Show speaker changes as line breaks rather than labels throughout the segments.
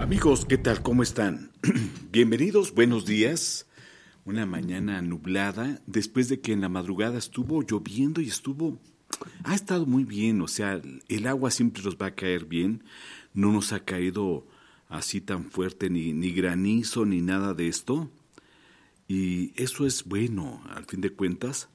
Amigos, ¿qué tal? ¿Cómo están? Bienvenidos, buenos días. Una mañana nublada, después de que en la madrugada estuvo lloviendo y ha estado muy bien, o sea, el agua siempre nos va a caer bien, no nos ha caído así tan fuerte ni granizo ni nada de esto, y eso es bueno, al fin de cuentas.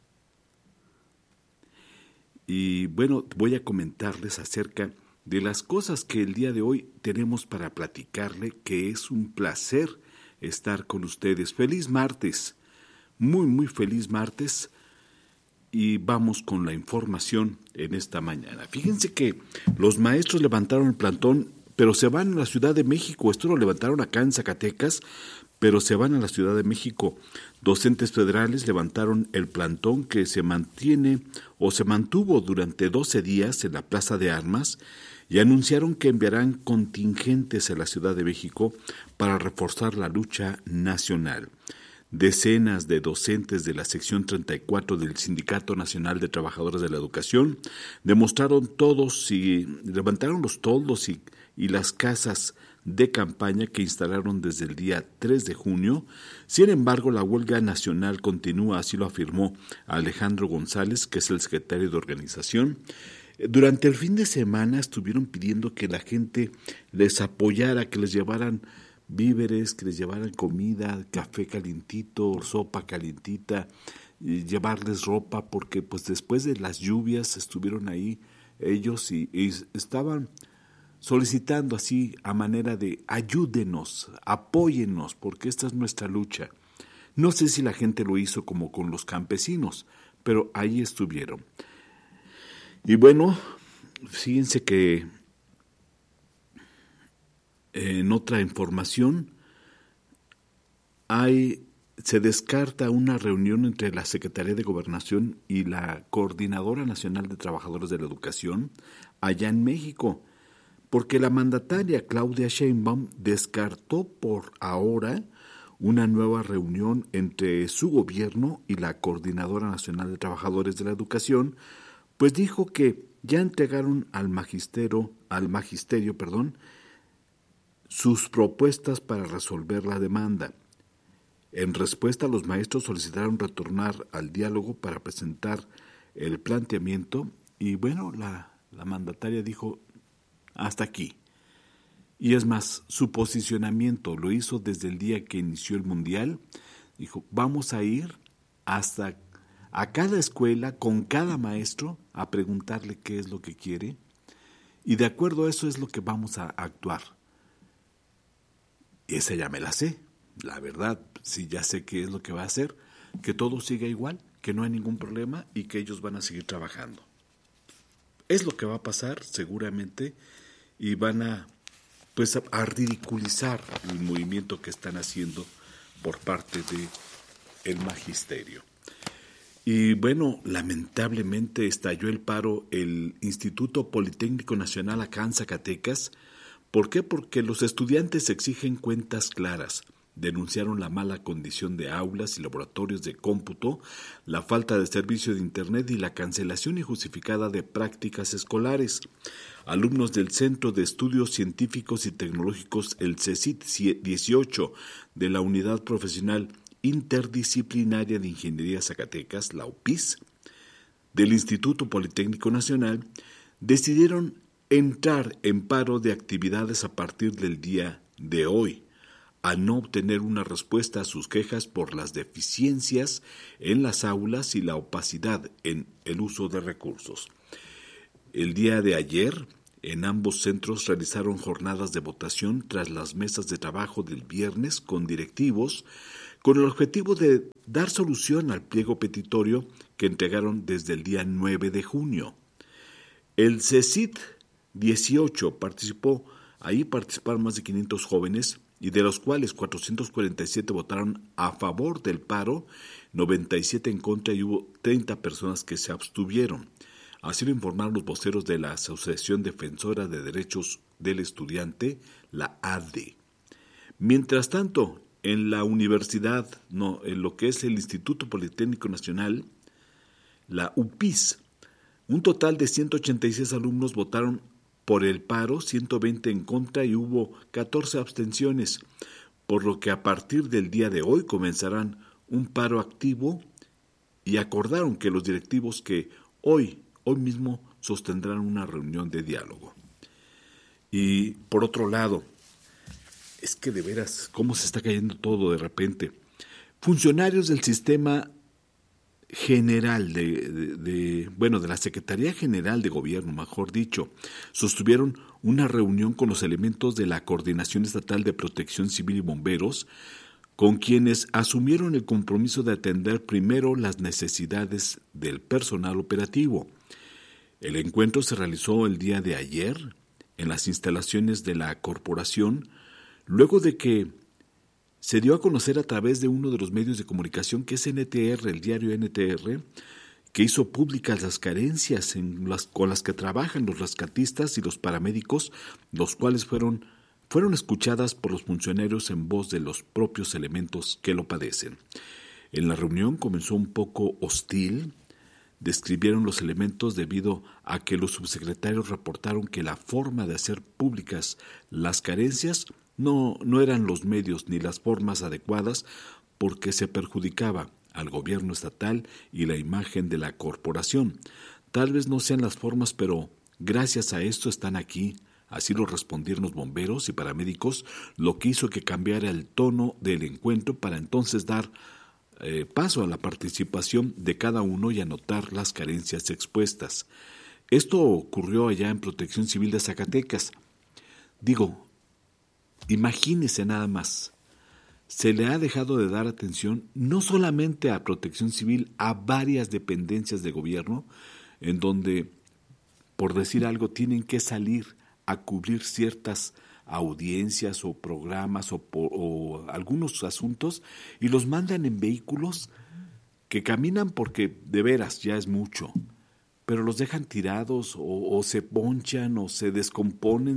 Y bueno, voy a comentarles acerca de las cosas que el día de hoy tenemos para platicarle, que es un placer estar con ustedes. Feliz martes, muy feliz martes, y vamos con la información en esta mañana. Fíjense que los maestros levantaron el plantón, pero se van a la Ciudad de México. Esto lo levantaron acá en Zacatecas, pero se van a la Ciudad de México. Docentes federales levantaron el plantón que se mantuvo durante 12 días en la Plaza de Armas y anunciaron que enviarán contingentes a la Ciudad de México para reforzar la lucha nacional. Decenas de docentes de la sección 34 del Sindicato Nacional de Trabajadores de la Educación levantaron los toldos y las casas de campaña que instalaron desde el día 3 de junio. Sin embargo, la huelga nacional continúa, así lo afirmó Alejandro González, que es el secretario de organización. Durante el fin de semana estuvieron pidiendo que la gente les apoyara, que les llevaran víveres, que les llevaran comida, café calientito, sopa calientita, llevarles ropa, porque pues después de las lluvias estuvieron ahí ellos y estaban solicitando así a manera de ayúdenos, apóyennos, porque esta es nuestra lucha. No sé si la gente lo hizo como con los campesinos, pero ahí estuvieron. Y bueno, fíjense que en otra información se descarta una reunión entre la Secretaría de Gobernación y la Coordinadora Nacional de Trabajadores de la Educación allá en México, porque la mandataria Claudia Sheinbaum descartó por ahora una nueva reunión entre su gobierno y la Coordinadora Nacional de Trabajadores de la Educación, pues dijo que ya entregaron al magisterio, sus propuestas para resolver la demanda. En respuesta, los maestros solicitaron retornar al diálogo para presentar el planteamiento y bueno, la mandataria dijo hasta aquí. Y es más, su posicionamiento lo hizo desde el día que inició el Mundial. Dijo, vamos a ir hasta a cada escuela, con cada maestro, a preguntarle qué es lo que quiere. Y de acuerdo a eso es lo que vamos a actuar. Esa ya me la sé. La verdad, sí ya sé qué es lo que va a hacer. Que todo siga igual, que no hay ningún problema y que ellos van a seguir trabajando. Es lo que va a pasar seguramente y van a ridiculizar el movimiento que están haciendo por parte del magisterio. Y bueno, lamentablemente estalló el paro el Instituto Politécnico Nacional acá en Zacatecas. ¿Por qué? Porque los estudiantes exigen cuentas claras. Denunciaron la mala condición de aulas y laboratorios de cómputo, la falta de servicio de Internet y la cancelación injustificada de prácticas escolares. Alumnos del Centro de Estudios Científicos y Tecnológicos, el CECIT 18, de la Unidad Profesional Interdisciplinaria de Ingeniería Zacatecas, la UPIS, del Instituto Politécnico Nacional, decidieron entrar en paro de actividades a partir del día de hoy, al no obtener una respuesta a sus quejas por las deficiencias en las aulas y la opacidad en el uso de recursos. El día de ayer, en ambos centros realizaron jornadas de votación tras las mesas de trabajo del viernes con directivos, con el objetivo de dar solución al pliego petitorio que entregaron desde el día 9 de junio. El CECIT 18 participaron más de 500 jóvenes, y de los cuales 447 votaron a favor del paro, 97 en contra y hubo 30 personas que se abstuvieron. Así lo informaron los voceros de la Asociación Defensora de Derechos del Estudiante, la ADE. Mientras tanto, en la universidad, en lo que es el Instituto Politécnico Nacional, la UPIS, un total de 186 alumnos votaron por el paro, 120 en contra y hubo 14 abstenciones, por lo que a partir del día de hoy comenzarán un paro activo y acordaron que los directivos que hoy mismo sostendrán una reunión de diálogo. Y por otro lado, es que de veras, cómo se está cayendo todo de repente. Funcionarios del sistema general de la Secretaría General de Gobierno, mejor dicho, sostuvieron una reunión con los elementos de la Coordinación Estatal de Protección Civil y Bomberos, con quienes asumieron el compromiso de atender primero las necesidades del personal operativo. El encuentro se realizó el día de ayer en las instalaciones de la corporación, luego de que se dio a conocer a través de uno de los medios de comunicación, que es NTR, el diario NTR, que hizo públicas las carencias con las que trabajan los rescatistas y los paramédicos, los cuales fueron escuchadas por los funcionarios en voz de los propios elementos que lo padecen. En la reunión comenzó un poco hostil. Describieron los elementos debido a que los subsecretarios reportaron que la forma de hacer públicas las carencias no eran los medios ni las formas adecuadas, porque se perjudicaba al gobierno estatal y la imagen de la corporación. Tal vez no sean las formas, pero gracias a esto están aquí. Así lo respondieron los bomberos y paramédicos, lo que hizo que cambiara el tono del encuentro para entonces dar paso a la participación de cada uno y anotar las carencias expuestas. Esto ocurrió allá en Protección Civil de Zacatecas. Digo, imagínese nada más, se le ha dejado de dar atención no solamente a Protección Civil, a varias dependencias de gobierno, en donde, por decir algo, tienen que salir a cubrir ciertas audiencias o programas o algunos asuntos y los mandan en vehículos que caminan porque de veras ya es mucho, pero los dejan tirados o se ponchan o se descomponen,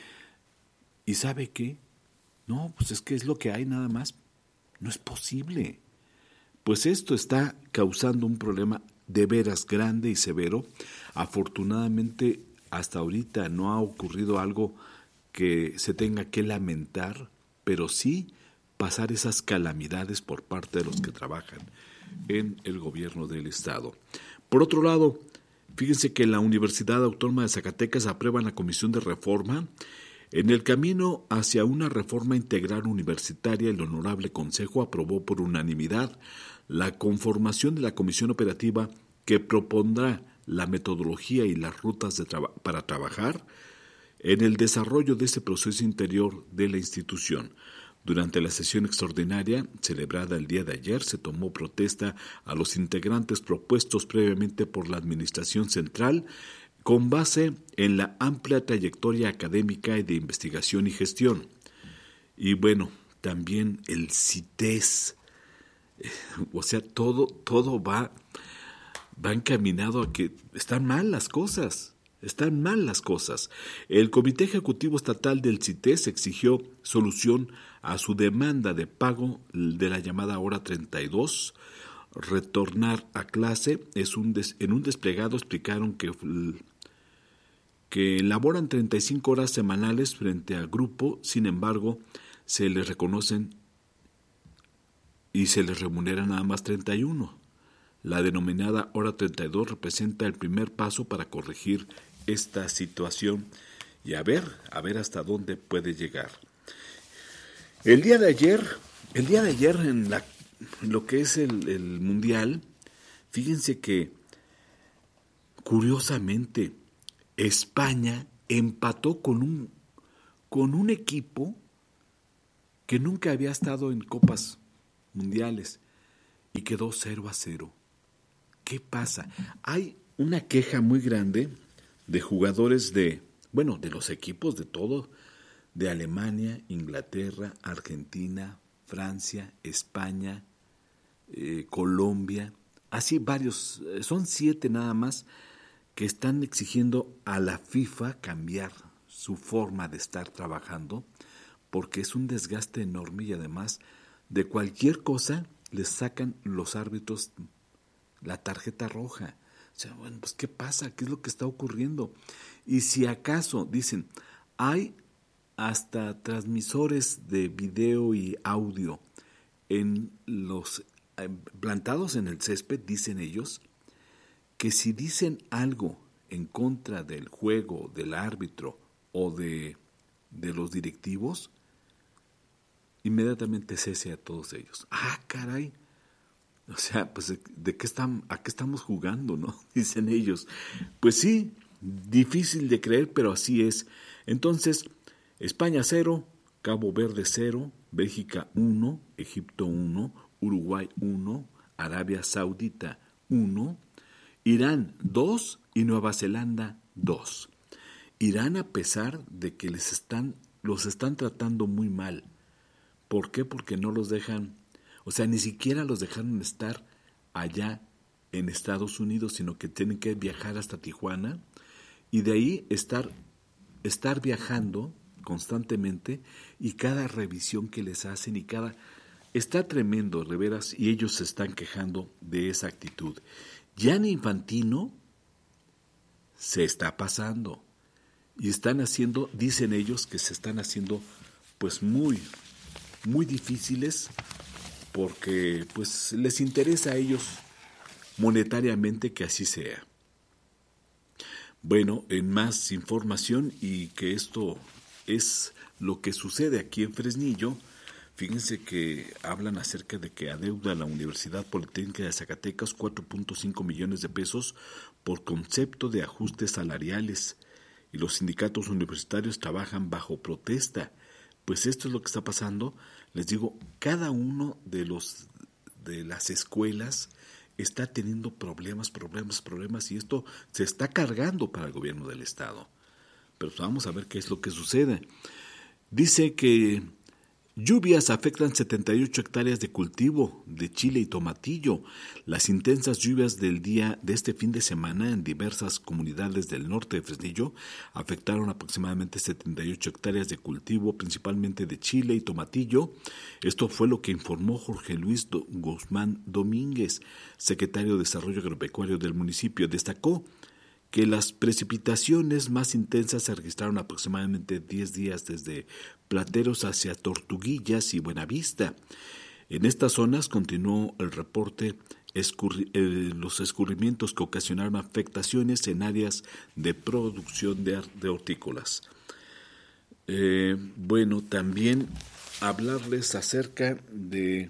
¿y sabe qué? No, pues es que es lo que hay nada más. No es posible. Pues esto está causando un problema de veras grande y severo. Afortunadamente, hasta ahorita no ha ocurrido algo que se tenga que lamentar, pero sí pasar esas calamidades por parte de los que trabajan en el gobierno del Estado. Por otro lado, fíjense que la Universidad Autónoma de Zacatecas aprueba en la Comisión de Reforma. En el camino hacia una reforma integral universitaria, el Honorable Consejo aprobó por unanimidad la conformación de la comisión operativa que propondrá la metodología y las rutas para trabajar en el desarrollo de ese proceso interior de la institución. Durante la sesión extraordinaria, celebrada el día de ayer, se tomó protesta a los integrantes propuestos previamente por la Administración Central, con base en la amplia trayectoria académica y de investigación y gestión. Y bueno, también el CITES, o sea, todo va encaminado a que están mal las cosas. El Comité Ejecutivo Estatal del CITES exigió solución a su demanda de pago de la llamada hora 32. Retornar a clase en un desplegado explicaron que elaboran 35 horas semanales frente al grupo, sin embargo, se les reconocen y se les remunera nada más 31. La denominada hora 32 representa el primer paso para corregir esta situación y a ver hasta dónde puede llegar. El día de ayer en lo que es el Mundial, fíjense que curiosamente España empató con un equipo que nunca había estado en copas mundiales y quedó 0-0. ¿Qué pasa? Hay una queja muy grande de jugadores de los equipos de todo, de Alemania, Inglaterra, Argentina, Francia, España, Colombia, así varios, son 7 nada más, que están exigiendo a la FIFA cambiar su forma de estar trabajando, porque es un desgaste enorme y además de cualquier cosa les sacan los árbitros la tarjeta roja. O sea, bueno, pues ¿qué pasa? ¿Qué es lo que está ocurriendo? Y si acaso, dicen, hay hasta transmisores de video y audio en los plantados en el césped, dicen ellos, que si dicen algo en contra del juego, del árbitro o de los directivos, inmediatamente cese a todos ellos. ¡Ah, caray! O sea, pues ¿a qué estamos jugando, no? Dicen ellos. Pues sí, difícil de creer, pero así es. Entonces, España 0, Cabo Verde 0, Bélgica 1, Egipto 1, Uruguay 1, Arabia Saudita 1, Irán 2 y Nueva Zelanda 2. Irán, a pesar de que los están tratando muy mal. ¿Por qué? Porque no los dejan, o sea, ni siquiera los dejaron estar allá en Estados Unidos, sino que tienen que viajar hasta Tijuana y de ahí estar viajando constantemente, y cada revisión que les hacen está tremendo, de veras, y ellos se están quejando de esa actitud. Gianni Infantino se está pasando y están haciendo, dicen ellos, que se están haciendo pues muy difíciles, porque pues les interesa a ellos monetariamente que así sea. Bueno, en más información, y que esto es lo que sucede aquí en Fresnillo, fíjense que hablan acerca de que adeuda la Universidad Politécnica de Zacatecas 4.5 millones de pesos por concepto de ajustes salariales, y los sindicatos universitarios trabajan bajo protesta. Pues esto es lo que está pasando. Les digo, cada uno de las escuelas está teniendo problemas, y esto se está cargando para el gobierno del estado. Pero vamos a ver qué es lo que sucede. Dice que lluvias afectan 78 hectáreas de cultivo de chile y tomatillo. Las intensas lluvias del día de este fin de semana en diversas comunidades del norte de Fresnillo afectaron aproximadamente 78 hectáreas de cultivo, principalmente de chile y tomatillo. Esto fue lo que informó Jorge Luis Guzmán Domínguez, secretario de Desarrollo Agropecuario del municipio. Destacó que las precipitaciones más intensas se registraron aproximadamente 10 días desde Plateros hacia Tortuguillas y Buenavista. En estas zonas continuó el reporte los escurrimientos que ocasionaron afectaciones en áreas de producción de hortícolas. Bueno, también hablarles acerca de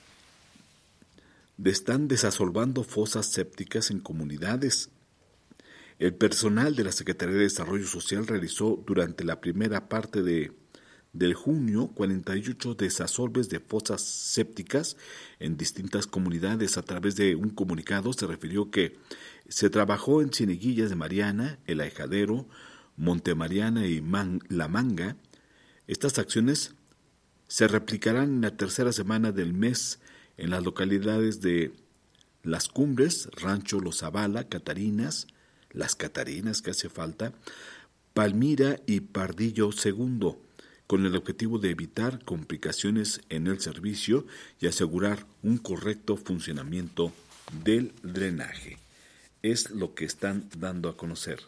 están desasolvando fosas sépticas en comunidades. El personal de la Secretaría de Desarrollo Social realizó durante la primera parte del junio 48 desasolves de fosas sépticas en distintas comunidades. A través de un comunicado se refirió que se trabajó en Cieneguillas de Mariana, El Ahijadero, Monte Mariana y La Manga. Estas acciones se replicarán en la tercera semana del mes en las localidades de Las Cumbres, Rancho Los Zavala, Catarinas, Las Catarinas que hace falta, Palmira y Pardillo II, con el objetivo de evitar complicaciones en el servicio y asegurar un correcto funcionamiento del drenaje. Es lo que están dando a conocer.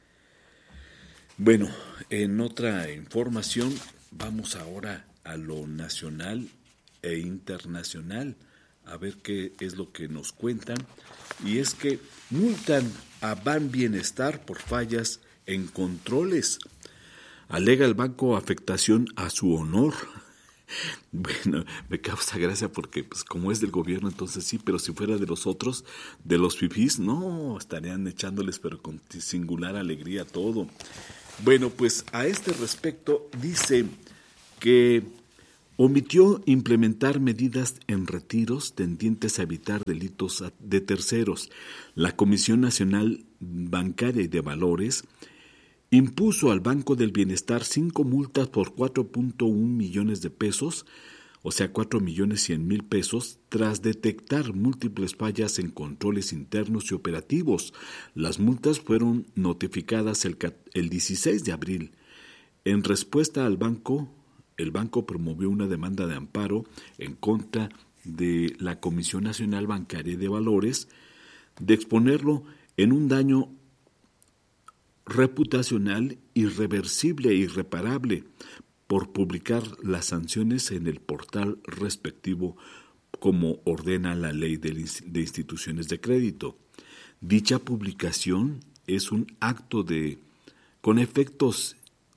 Bueno, en otra información vamos ahora a lo nacional e internacional, a ver qué es lo que nos cuentan. Y es que multan a Ban Bienestar por fallas en controles. Alega el banco afectación a su honor. Bueno, me causa gracia porque pues como es del gobierno entonces sí, pero si fuera de los otros, de los fifís, no, estarían echándoles pero con singular alegría todo. Bueno, pues a este respecto dice que omitió implementar medidas en retiros tendientes a evitar delitos de terceros. La Comisión Nacional Bancaria y de Valores impuso al Banco del Bienestar 5 multas por 4.1 millones de pesos, o sea 4.100.000 pesos, tras detectar múltiples fallas en controles internos y operativos. Las multas fueron notificadas el 16 de abril. En respuesta al banco, el banco promovió una demanda de amparo en contra de la Comisión Nacional Bancaria y de Valores, de exponerlo en un daño reputacional irreversible e irreparable por publicar las sanciones en el portal respectivo como ordena la ley de instituciones de crédito. Dicha publicación es un acto con efectos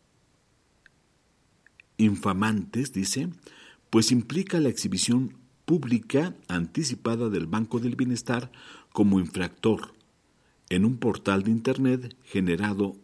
infamantes, dice, pues implica la exhibición pública anticipada del Banco del Bienestar como infractor en un portal de Internet generando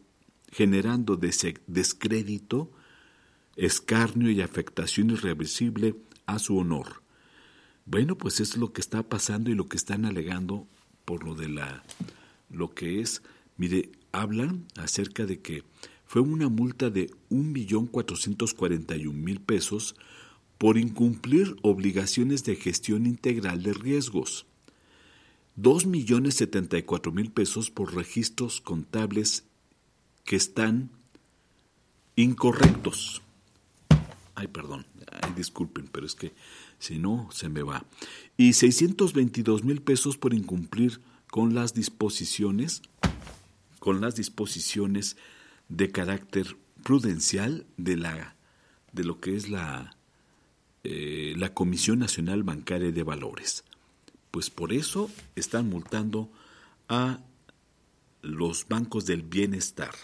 descrédito, escarnio y afectación irreversible a su honor. Bueno, pues es lo que está pasando y lo que están alegando por lo que es, mire, hablan acerca de que fue una multa de 1.441.000 pesos por incumplir obligaciones de gestión integral de riesgos, 2.074.000 pesos por registros contables que están incorrectos. Disculpen, pero es que si no se me va. Y 622.000 pesos por incumplir con las disposiciones de carácter prudencial de lo que es la Comisión Nacional Bancaria de Valores. Pues por eso están multando a los bancos del bienestar.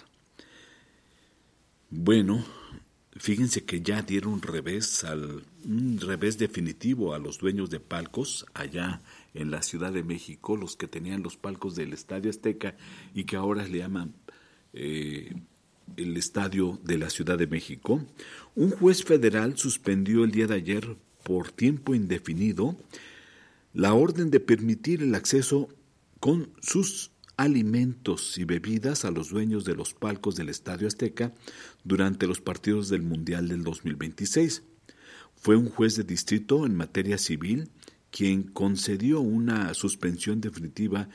Bueno, fíjense que ya dieron un revés definitivo a los dueños de palcos allá en la Ciudad de México, los que tenían los palcos del Estadio Azteca y que ahora le llaman el Estadio de la Ciudad de México. Un juez federal suspendió el día de ayer por tiempo indefinido la orden de permitir el acceso con sus alimentos y bebidas a los dueños de los palcos del Estadio Azteca durante los partidos del Mundial del 2026. Fue un juez de distrito en materia civil quien concedió una suspensión definitiva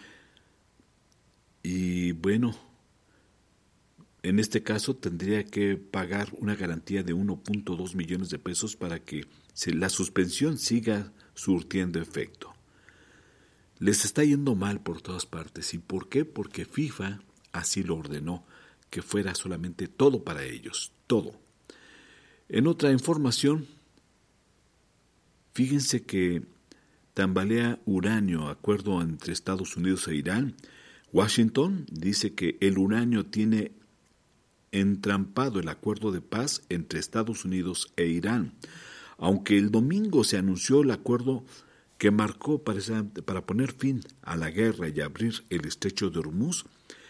y bueno, en este caso tendría que pagar una garantía de 1.2 millones de pesos para que la suspensión siga surtiendo efecto. Les está yendo mal por todas partes. ¿Y por qué? Porque FIFA así lo ordenó, que fuera solamente todo para ellos, todo. En otra información, fíjense que tambalea uranio, acuerdo entre Estados Unidos e Irán. Washington dice que el uranio tiene entrampado el acuerdo de paz entre Estados Unidos e Irán. Aunque el domingo se anunció el acuerdo que marcó para poner fin a la guerra y abrir el estrecho de Hormuz,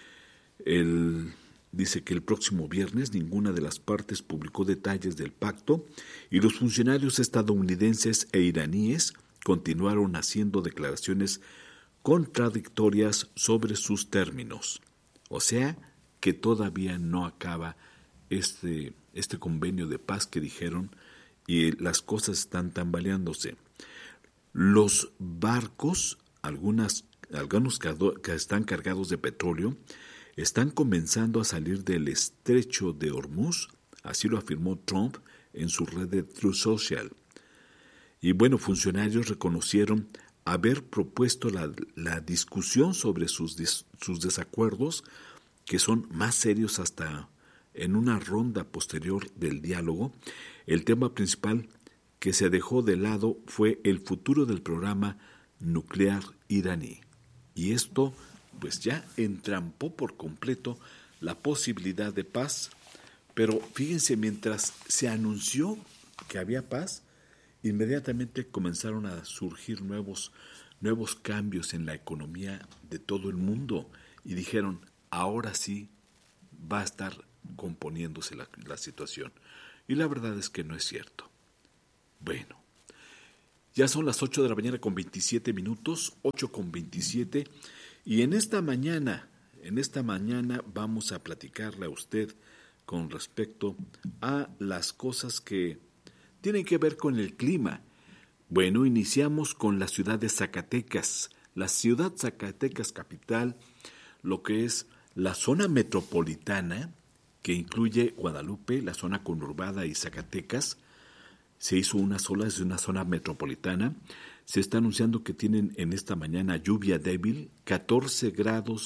dice que el próximo viernes ninguna de las partes publicó detalles del pacto y los funcionarios estadounidenses e iraníes continuaron haciendo declaraciones contradictorias sobre sus términos. O sea, que todavía no acaba este convenio de paz que dijeron y las cosas están tambaleándose. Los barcos, algunos que están cargados de petróleo, están comenzando a salir del estrecho de Hormuz, así lo afirmó Trump en su red de Truth Social. Y bueno, funcionarios reconocieron haber propuesto la discusión sobre sus desacuerdos, que son más serios hasta en una ronda posterior del diálogo. El tema principal que se dejó de lado fue el futuro del programa nuclear iraní. Y esto pues ya entrampó por completo la posibilidad de paz. Pero fíjense, mientras se anunció que había paz, inmediatamente comenzaron a surgir nuevos cambios en la economía de todo el mundo y dijeron, ahora sí va a estar componiéndose la situación. Y la verdad es que no es cierto. Bueno, ya son las 8 de la mañana con 27 minutos, 8:27, y en esta mañana vamos a platicarle a usted con respecto a las cosas que tienen que ver con el clima. Bueno, iniciamos con la ciudad de Zacatecas, la ciudad Zacatecas capital, lo que es la zona metropolitana, que incluye Guadalupe, la zona conurbada y Zacatecas. Se hizo es una zona metropolitana. Se está anunciando que tienen en esta mañana lluvia débil, 14 grados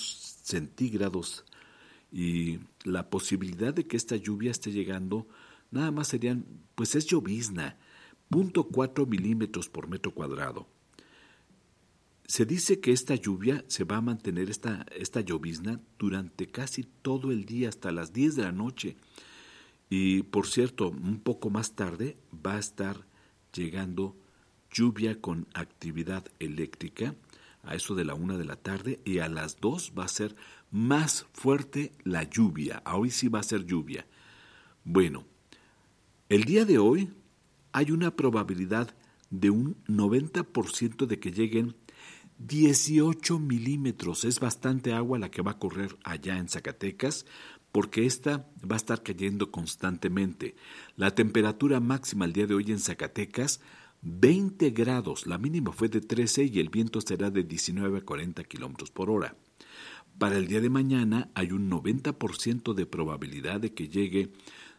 centígrados, y la posibilidad de que esta lluvia esté llegando nada más serían, pues es llovizna, 0.4 milímetros por metro cuadrado. Se dice que esta lluvia se va a mantener, esta llovizna, durante casi todo el día, hasta las 10 de la noche. Y, por cierto, un poco más tarde va a estar llegando lluvia con actividad eléctrica, a eso de la 1 de la tarde, y a las 2 va a ser más fuerte la lluvia. Hoy sí va a ser lluvia. Bueno, el día de hoy hay una probabilidad de un 90% de que lleguen 18 milímetros. Es bastante agua la que va a correr allá en Zacatecas, porque esta va a estar cayendo constantemente. La temperatura máxima el día de hoy en Zacatecas, 20 grados. La mínima fue de 13 y el viento será de 19 a 40 kilómetros por hora. Para el día de mañana hay un 90% de probabilidad de que llegue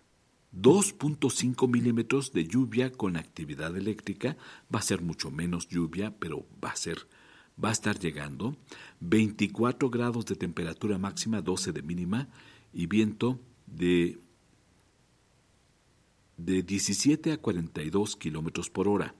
2.5 milímetros de lluvia con actividad eléctrica. Va a ser mucho menos lluvia, pero va a estar llegando. 24 grados de temperatura máxima, 12 de mínima, y viento de 17 a 42 kilómetros por hora.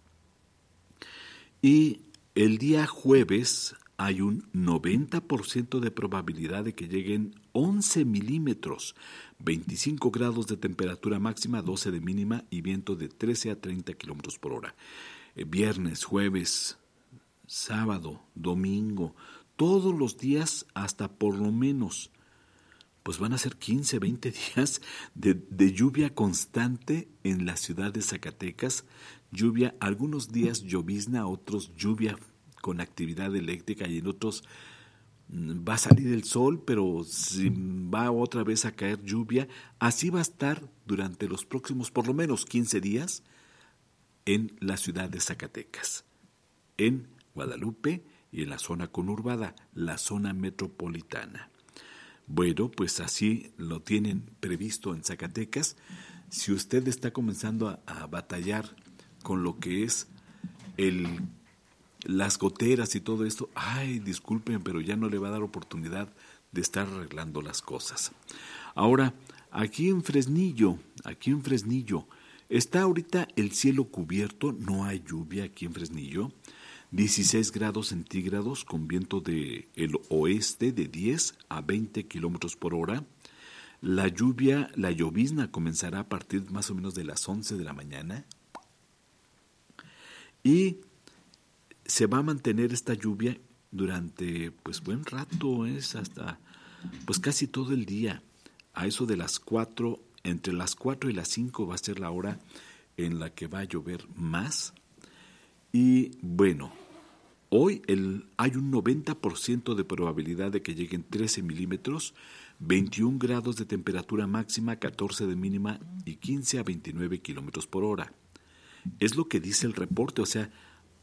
Y el día jueves hay un 90% de probabilidad de que lleguen 11 milímetros, 25 grados de temperatura máxima, 12 de mínima, y viento de 13 a 30 kilómetros por hora. Viernes, jueves, sábado, domingo, todos los días, hasta por lo menos, pues van a ser 15, 20 días de lluvia constante en la ciudad de Zacatecas. Lluvia, algunos días llovizna, otros lluvia con actividad eléctrica, y en otros va a salir el sol, pero va otra vez a caer lluvia. Así va a estar durante los próximos por lo menos 15 días en la ciudad de Zacatecas, en Guadalupe y en la zona conurbada, la zona metropolitana. Bueno, pues así lo tienen previsto en Zacatecas. Si usted está comenzando a batallar con lo que es las goteras y todo esto, disculpen, pero ya no le va a dar oportunidad de estar arreglando las cosas. Ahora, aquí en Fresnillo, está ahorita el cielo cubierto, no hay lluvia aquí en Fresnillo. 16 grados centígrados con viento del oeste de 10 a 20 kilómetros por hora. La llovizna comenzará a partir más o menos de las 11 de la mañana. Y se va a mantener esta lluvia durante buen rato, hasta casi todo el día. A eso de las 4, entre las 4 y las 5 va a ser la hora en la que va a llover más. Y bueno, hoy hay un 90% de probabilidad de que lleguen 13 milímetros, 21 grados de temperatura máxima, 14 de mínima y 15 a 29 kilómetros por hora. Es lo que dice el reporte, o sea,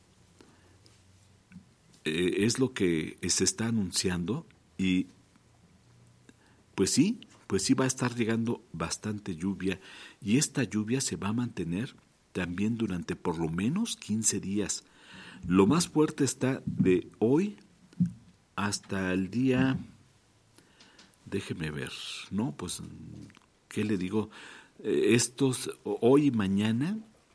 es lo que se está anunciando, y pues sí va a estar llegando bastante lluvia, y esta lluvia se va a mantener también durante por lo menos 15 días. Lo más fuerte está de hoy hasta el día, déjeme ver, ¿no? Pues, ¿qué le digo? Hoy y mañana,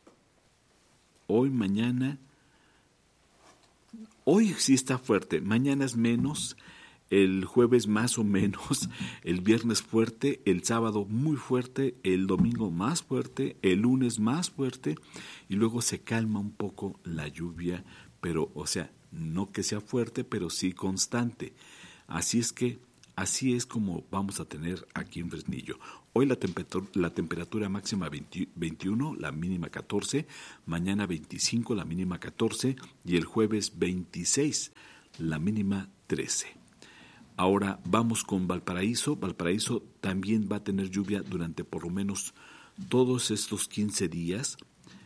hoy sí está fuerte, mañana es menos, el jueves más o menos, el viernes fuerte, el sábado muy fuerte, el domingo más fuerte, el lunes más fuerte, y luego se calma un poco la lluvia, pero, o sea, no que sea fuerte, pero sí constante. Así es como vamos a tener aquí en Fresnillo. Hoy la temperatura máxima 21, la mínima 14, mañana 25, la mínima 14, y el jueves 26, la mínima 13. Ahora vamos con Valparaíso. Valparaíso también va a tener lluvia durante por lo menos todos estos 15 días.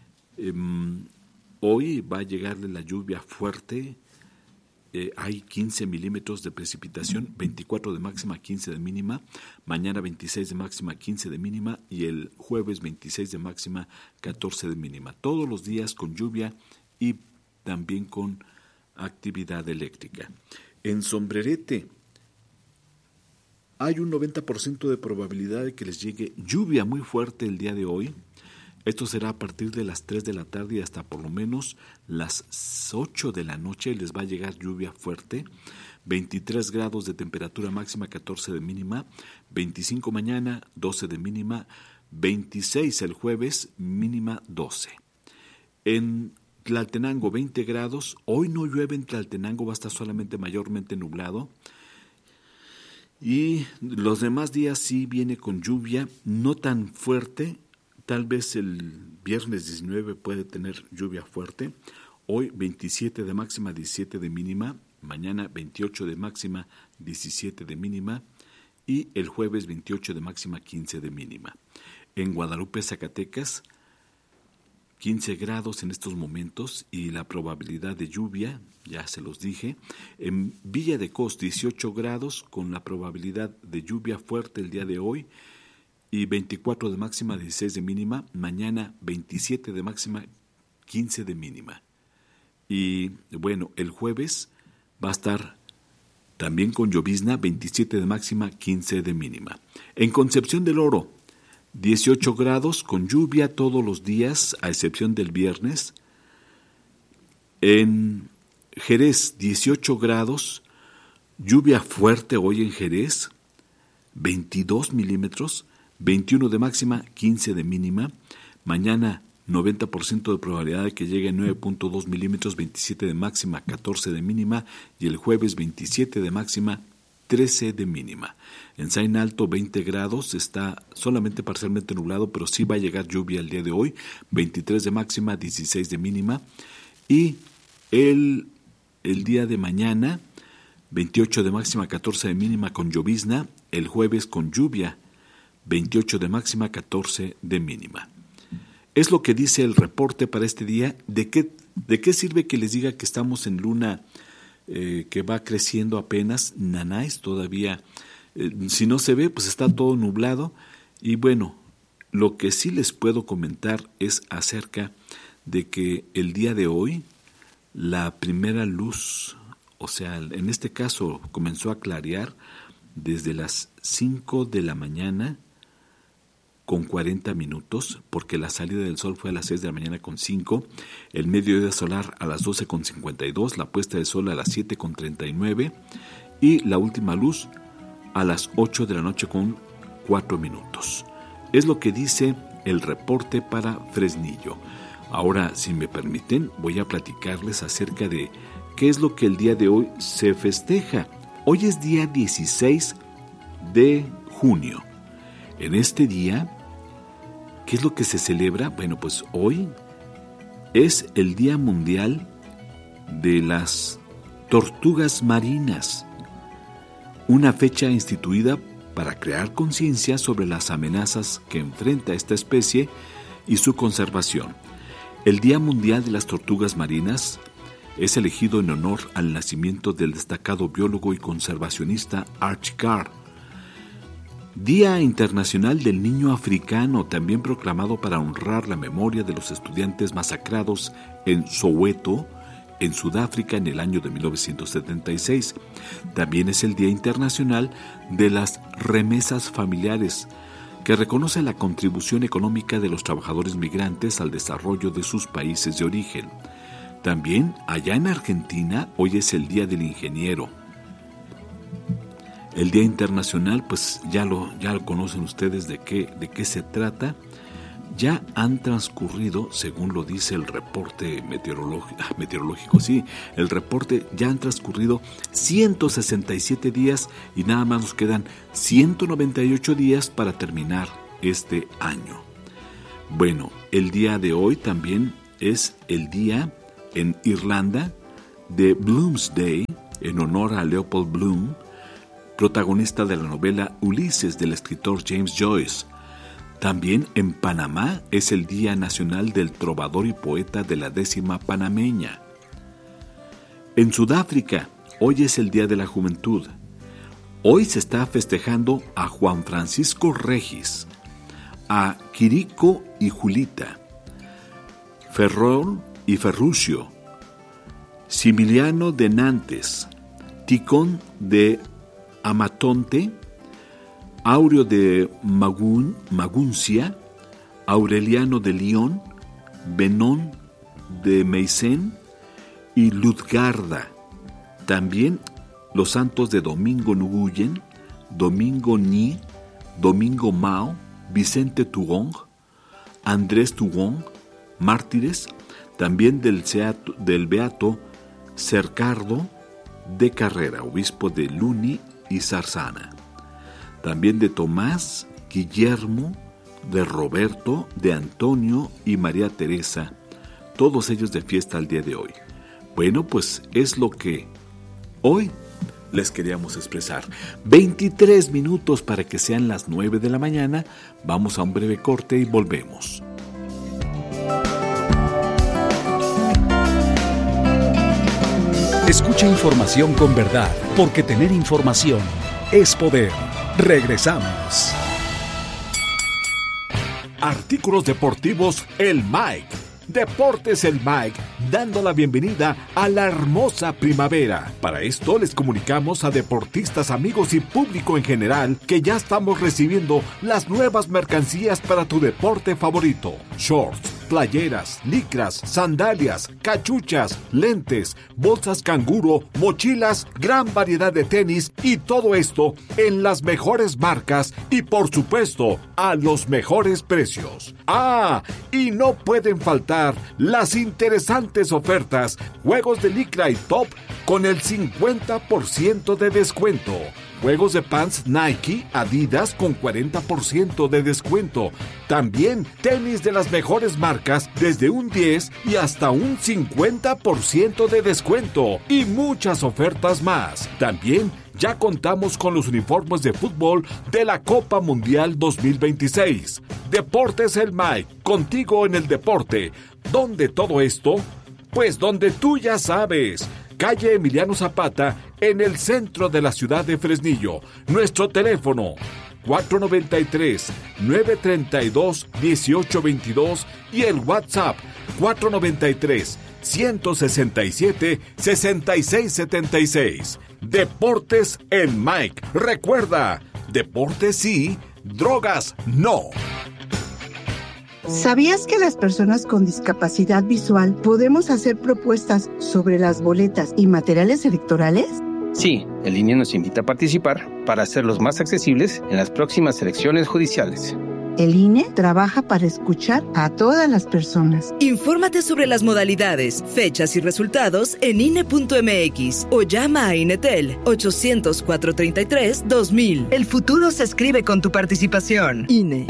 Hoy va a llegarle la lluvia fuerte. Hay 15 milímetros de precipitación, 24 de máxima, 15 de mínima. Mañana 26 de máxima, 15 de mínima. Y el jueves 26 de máxima, 14 de mínima. Todos los días con lluvia y también con actividad eléctrica. En Sombrerete hay un 90% de probabilidad de que les llegue lluvia muy fuerte el día de hoy. Esto será a partir de las 3 de la tarde y hasta por lo menos las 8 de la noche les va a llegar lluvia fuerte. 23 grados de temperatura máxima, 14 de mínima. 25 mañana, 12 de mínima. 26 el jueves, mínima 12. En Tlaltenango, 20 grados. Hoy no llueve en Tlaltenango, va a estar solamente mayormente nublado. Y los demás días sí viene con lluvia, no tan fuerte. Tal vez el viernes 19 puede tener lluvia fuerte. Hoy 27 de máxima, 17 de mínima. Mañana 28 de máxima, 17 de mínima. Y el jueves 28 de máxima, 15 de mínima. En Guadalupe, Zacatecas, 15 grados en estos momentos y la probabilidad de lluvia, ya se los dije. En Villa de Cos, 18 grados con la probabilidad de lluvia fuerte el día de hoy y 24 de máxima, 16 de mínima. Mañana 27 de máxima, 15 de mínima. Y bueno, el jueves va a estar también con llovizna, 27 de máxima, 15 de mínima. En Concepción del Oro, 18 grados con lluvia todos los días, a excepción del viernes. En Jerez, 18 grados, lluvia fuerte hoy en Jerez, 22 milímetros, 21 de máxima, 15 de mínima. Mañana 90% de probabilidad de que llegue a 9.2 milímetros, 27 de máxima, 14 de mínima. Y el jueves 27 de máxima, 13 de mínima. En Saín Alto, 20 grados, está solamente parcialmente nublado, pero sí va a llegar lluvia el día de hoy, 23 de máxima, 16 de mínima. Y el día de mañana, 28 de máxima, 14 de mínima con llovizna. El jueves con lluvia, 28 de máxima, 14 de mínima. Es lo que dice el reporte para este día. ¿De qué sirve que les diga que estamos en luna que va creciendo apenas? Nanáis todavía. Si no se ve, pues está todo nublado. Y bueno, lo que sí les puedo comentar es acerca de que el día de hoy la primera luz, o sea, en este caso comenzó a clarear desde las 5 de la mañana con 40 minutos, porque la salida del sol fue a las 6 de la mañana con 5, el mediodía solar a las 12 con 52, la puesta de sol a las 7 con 39 y la última luz a las 8 de la noche con 4 minutos. Es lo que dice el reporte para Fresnillo. Ahora, si me permiten, voy a platicarles acerca de qué es lo que el día de hoy se festeja. Hoy es día 16 de junio. En este día, ¿qué es lo que se celebra? Bueno, pues hoy es el Día Mundial de las Tortugas Marinas, una fecha instituida para crear conciencia sobre las amenazas que enfrenta esta especie y su conservación. El Día Mundial de las Tortugas Marinas es elegido en honor al nacimiento del destacado biólogo y conservacionista Archie Carr. Día Internacional del Niño Africano, también proclamado para honrar la memoria de los estudiantes masacrados en Soweto, en Sudáfrica, en el año de 1976. También es el Día Internacional de las Remesas Familiares, que reconoce la contribución económica de los trabajadores migrantes al desarrollo de sus países de origen. También, allá en Argentina, hoy es el Día del Ingeniero. El Día Internacional, pues ya lo conocen ustedes de qué se trata. Ya han transcurrido, según lo dice el reporte meteorológico, sí, el reporte, ya han transcurrido 167 días y nada más nos quedan 198 días para terminar este año. Bueno, el día de hoy también es el día en Irlanda de Bloomsday, en honor a Leopold Bloom, protagonista de la novela Ulises del escritor James Joyce. También en Panamá es el Día Nacional del Trovador y Poeta de la 10ª Panameña. En Sudáfrica, hoy es el Día de la Juventud. Hoy se está festejando a Juan Francisco Regis, a Quirico y Julita, Ferrol y Ferruccio, Similiano de Nantes, Ticón de Amatonte, Aureo de Maguncia, Aureliano de Lyon, Benón de Meisen y Ludgarda. También los santos de Domingo Nguyen, Domingo Nyi, Domingo Mao, Vicente Tugong, Andrés Tugong, mártires, también del beato Cercardo de Carrera, obispo de Luni y Zarzana, también de Tomás, Guillermo, de Roberto, de Antonio y María Teresa, todos ellos de fiesta al día de hoy. Bueno, pues es lo que hoy les queríamos expresar. 23 minutos para que sean las 9 de la mañana. Vamos a un breve corte y volvemos.
Escucha información con verdad, porque tener información es poder. Regresamos.
Artículos deportivos El Mike. Deportes El Mike, dando la bienvenida a la hermosa primavera. Para esto les comunicamos a deportistas, amigos y público en general que ya estamos recibiendo las nuevas mercancías para tu deporte favorito. Shorts, playeras, licras, sandalias, cachuchas, lentes, bolsas canguro, mochilas, gran variedad de tenis y todo esto en las mejores marcas y por supuesto a los mejores precios. ¡Ah! Y no pueden faltar las interesantes ofertas, juegos de licra y top con el 50% de descuento. Juegos de pants Nike, Adidas con 40% de descuento. También tenis de las mejores marcas desde un 10 y hasta un 50% de descuento. Y muchas ofertas más. También ya contamos con los uniformes de fútbol de la Copa Mundial 2026. Deportes El Mike, contigo en el deporte. ¿Dónde todo esto? Pues donde tú ya sabes. Calle Emiliano Zapata, en el centro de la ciudad de Fresnillo. Nuestro teléfono 493-932-1822 y el WhatsApp 493-167-6676. Deportes El Mike. Recuerda, deportes sí, drogas no.
¿Sabías que las personas con discapacidad visual podemos hacer propuestas sobre las boletas y materiales electorales?
Sí, el INE nos invita a participar para hacerlos más accesibles en las próximas elecciones judiciales.
El INE trabaja para escuchar a todas las personas.
Infórmate sobre las modalidades, fechas y resultados en INE.mx o llama a INETEL 800-433-2000. El futuro se escribe con tu participación. INE.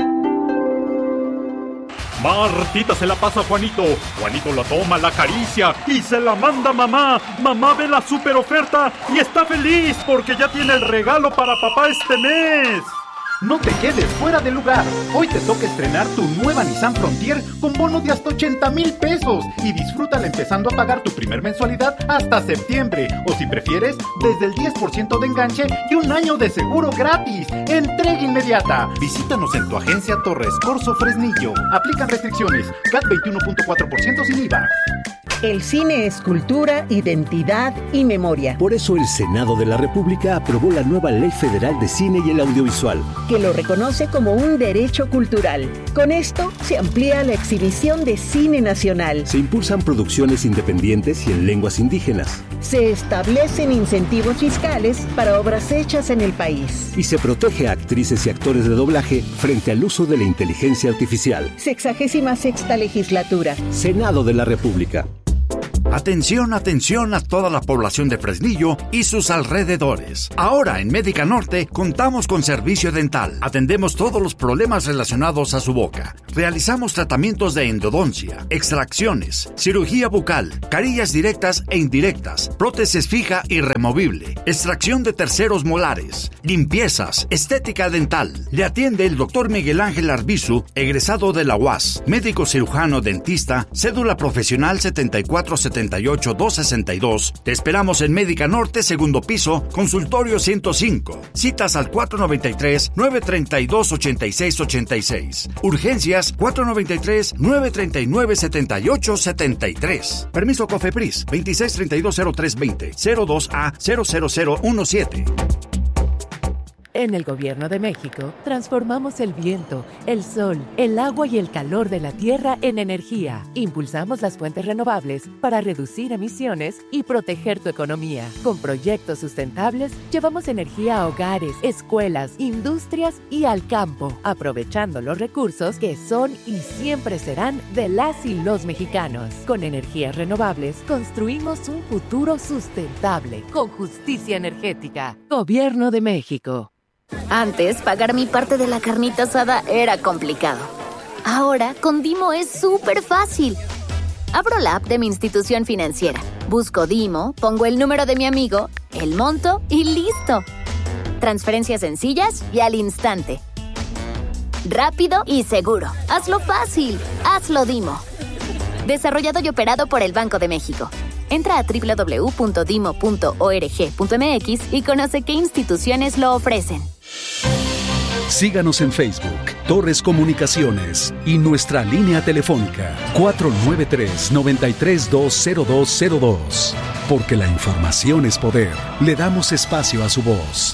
Martita se la pasa a Juanito. Juanito la toma, la acaricia y se la manda a mamá. Mamá ve la super oferta y está feliz porque ya tiene el regalo para papá este mes.
No te quedes fuera de lugar. Hoy te toca estrenar tu nueva Nissan Frontier con bono de hasta 80,000 pesos y disfrútala empezando a pagar tu primer mensualidad hasta septiembre. O si prefieres, desde el 10% de enganche y un año de seguro gratis. Entrega inmediata. Visítanos en tu agencia Torres Corso Fresnillo. Aplican restricciones. CAT 21.4% sin IVA.
El cine es cultura, identidad y memoria.
Por eso el Senado de la República aprobó la nueva Ley Federal de Cine y el Audiovisual,
que lo reconoce como un derecho cultural. Con esto se amplía la exhibición de cine nacional.
Se impulsan producciones independientes y en lenguas indígenas.
Se establecen incentivos fiscales para obras hechas en el país.
Y se protege a actrices y actores de doblaje frente al uso de la inteligencia artificial.
66ª legislatura.
Senado de la República.
Atención, atención a toda la población de Fresnillo y sus alrededores. Ahora en Médica Norte contamos con servicio dental. Atendemos todos los problemas relacionados a su boca. Realizamos tratamientos de endodoncia, extracciones, cirugía bucal, carillas directas e indirectas, prótesis fija y removible, extracción de terceros molares, limpiezas, estética dental. Le atiende el Dr. Miguel Ángel Arbizu, egresado de la UAS, médico cirujano dentista, cédula profesional 7478-262. Te esperamos en Médica Norte, segundo piso, consultorio 105. Citas al 493-932-8686. Urgencias 493-939-7873. Permiso COFEPRIS 26320320 02A 00017.
En el Gobierno de México, transformamos el viento, el sol, el agua y el calor de la tierra en energía. Impulsamos las fuentes renovables para reducir emisiones y proteger tu economía. Con proyectos sustentables, llevamos energía a hogares, escuelas, industrias y al campo, aprovechando los recursos que son y siempre serán de las y los mexicanos. Con energías renovables, construimos un futuro sustentable, con justicia energética. Gobierno de México.
Antes, pagar mi parte de la carnita asada era complicado. Ahora, con Dimo es súper fácil. Abro la app de mi institución financiera, busco Dimo, pongo el número de mi amigo, el monto y ¡listo! Transferencias sencillas y al instante. Rápido y seguro. Hazlo fácil. Hazlo Dimo. Desarrollado y operado por el Banco de México. Entra a www.dimo.org.mx y conoce qué instituciones lo ofrecen.
Síganos en Facebook, Torres Comunicaciones, y nuestra línea telefónica 493-9320202. Porque la información es poder. Le damos espacio a su voz.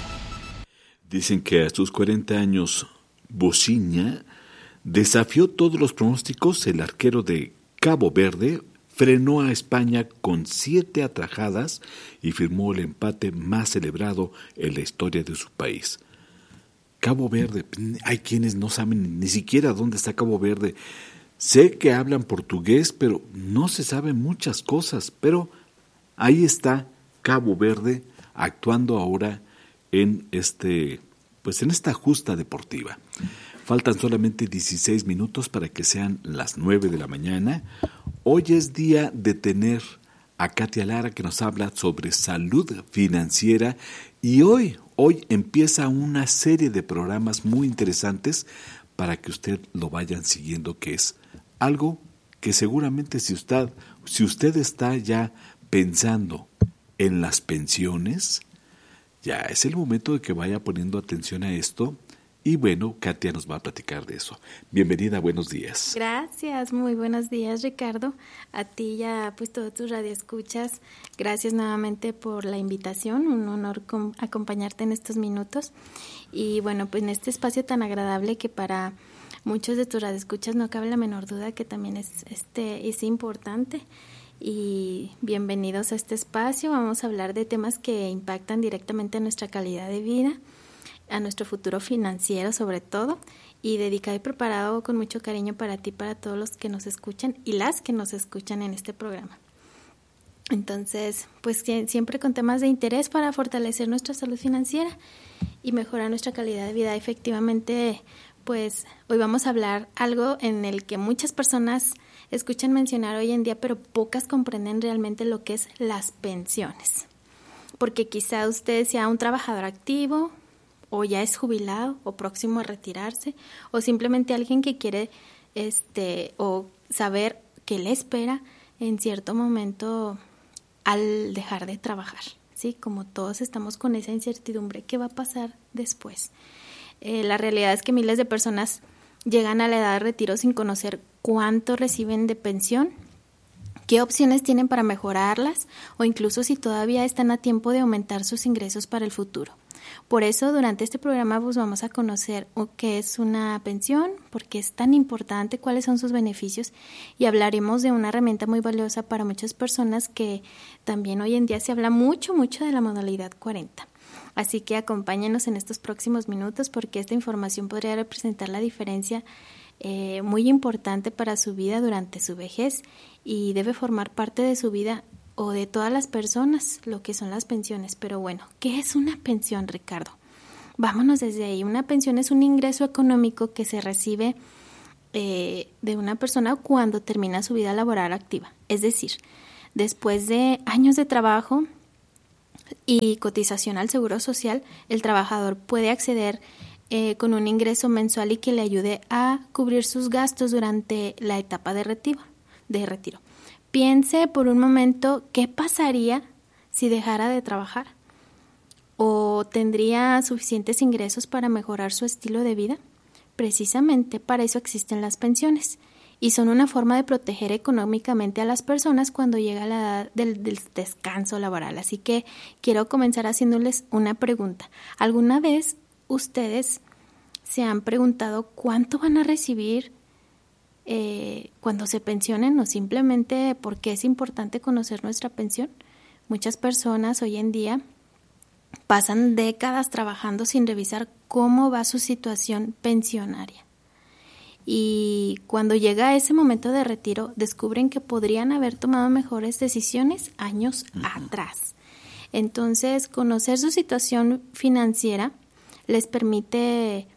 Dicen que a sus 40 años, Bociña desafió todos los pronósticos. El arquero de Cabo Verde frenó a España con 7 atajadas y firmó el empate más celebrado en la historia de su país. Cabo Verde, hay quienes no saben ni siquiera dónde está Cabo Verde. Sé que hablan portugués, pero no se saben muchas cosas. Pero ahí está Cabo Verde actuando ahora en esta justa deportiva. Faltan solamente 16 minutos para que sean las 9 de la mañana. Hoy es día de tener a Katia Lara, que nos habla sobre salud financiera, y hoy empieza una serie de programas muy interesantes para que usted lo vayan siguiendo, que es algo que seguramente si usted está ya pensando en las pensiones, ya es el momento de que vaya poniendo atención a esto. Y bueno, Katia nos va a platicar de eso. Bienvenida, buenos días.
Gracias, muy buenos días, Ricardo. A ti y a todos tus radioescuchas, gracias nuevamente por la invitación. Un honor acompañarte en estos minutos. Y bueno, pues en este espacio tan agradable que para muchos de tus radioescuchas no cabe la menor duda que también es importante. Y bienvenidos a este espacio. Vamos a hablar de temas que impactan directamente a nuestra calidad de vida, a nuestro futuro financiero sobre todo, y dedicado y preparado con mucho cariño para ti, para todos los que nos escuchan y las que nos escuchan en este programa. Entonces, pues siempre con temas de interés para fortalecer nuestra salud financiera y mejorar nuestra calidad de vida. Efectivamente, pues hoy vamos a hablar algo en el que muchas personas escuchan mencionar hoy en día, pero pocas comprenden realmente lo que es las pensiones. Porque quizá usted sea un trabajador activo, o ya es jubilado o próximo a retirarse, o simplemente alguien que quiere o saber qué le espera en cierto momento al dejar de trabajar, ¿sí? Como todos estamos con esa incertidumbre, ¿qué va a pasar después? La realidad es que miles de personas llegan a la edad de retiro sin conocer cuánto reciben de pensión, qué opciones tienen para mejorarlas, o incluso si todavía están a tiempo de aumentar sus ingresos para el futuro. Por eso, durante este programa pues vamos a conocer qué es una pensión, por qué es tan importante, cuáles son sus beneficios, y hablaremos de una herramienta muy valiosa para muchas personas que también hoy en día se habla mucho de la modalidad 40. Así que acompáñenos en estos próximos minutos porque esta información podría representar la diferencia muy importante para su vida durante su vejez y debe formar parte de su vida o de todas las personas, lo que son las pensiones. Pero bueno, ¿qué es una pensión, Ricardo? Vámonos desde ahí. Una pensión es un ingreso económico que se recibe de una persona cuando termina su vida laboral activa. Es decir, después de años de trabajo y cotización al Seguro Social, el trabajador puede acceder con un ingreso mensual y que le ayude a cubrir sus gastos durante la etapa de retiro. Piense por un momento qué pasaría si dejara de trabajar, o tendría suficientes ingresos para mejorar su estilo de vida. Precisamente para eso existen las pensiones y son una forma de proteger económicamente a las personas cuando llega la edad del descanso laboral. Así que quiero comenzar haciéndoles una pregunta. ¿Alguna vez ustedes se han preguntado cuánto van a recibir cuando se pensionen o simplemente por qué es importante conocer nuestra pensión? Muchas personas hoy en día pasan décadas trabajando sin revisar cómo va su situación pensionaria. Y cuando llega ese momento de retiro, descubren que podrían haber tomado mejores decisiones años atrás. Entonces, conocer su situación financiera les permite,